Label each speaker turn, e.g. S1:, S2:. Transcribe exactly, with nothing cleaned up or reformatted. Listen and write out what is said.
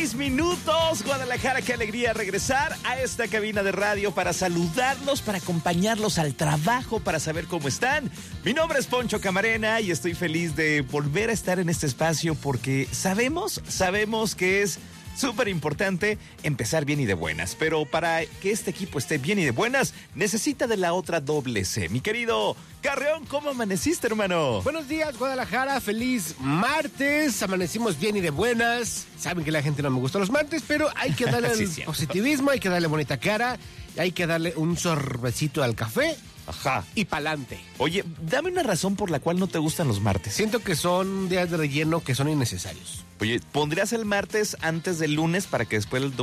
S1: seis minutos, Guadalajara, qué alegría regresar a esta cabina de radio para saludarlos, para acompañarlos al trabajo, para saber cómo están. Mi nombre es Poncho Camarena y estoy feliz de volver a estar en este espacio porque sabemos, sabemos que es súper importante empezar bien y de buenas, pero para que este equipo esté bien y de buenas, necesita de la otra doble C. Mi querido Carreón, ¿cómo amaneciste, hermano?
S2: Buenos días, Guadalajara, feliz martes, amanecimos bien y de buenas. Saben que la gente no me gusta los martes, pero hay que darle
S1: Sí,
S2: el
S1: cierto.
S2: positivismo, hay que darle bonita cara, y hay que darle un sorbecito al café.
S1: Ajá.
S2: Y pa'lante.
S1: Oye, dame una razón por la cual no te gustan los martes.
S2: Siento que son días de relleno que son innecesarios.
S1: Oye, ¿pondrías el martes antes del lunes para que después el